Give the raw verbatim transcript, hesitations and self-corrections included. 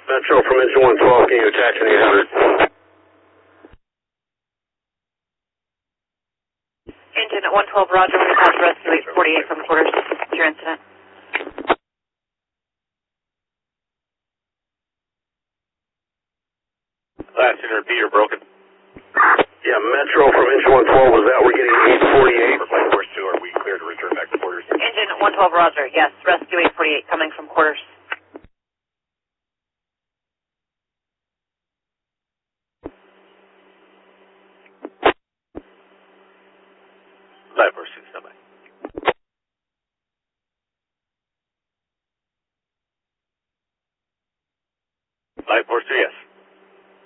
Metro from engine one twelve, can you attach an eight hundred? Engine at one twelve, Roger, we have rescue eight forty-eight from quarters. Your incident. Last unit B, you're broken. Yeah, Metro from engine one twelve, was that we're getting eight forty-eight? For flight course two, are we clear to return back to quarters? Engine at one twelve, Roger, yes, rescue eight forty-eight coming from quarters.